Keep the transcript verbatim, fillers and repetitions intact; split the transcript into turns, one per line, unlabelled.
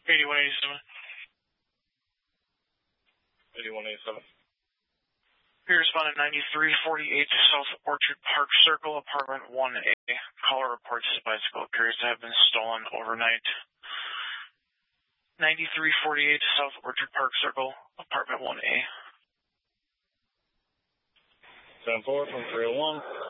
eighty-one eighty-seven.
eighty-one eighty-seven.
Here responded ninety-three forty-eight to South Orchard Park Circle, apartment one A. Caller reports his bicycle appears to have been stolen overnight. ninety-three forty-eight to South Orchard Park Circle, apartment one A.
ten four from three oh one.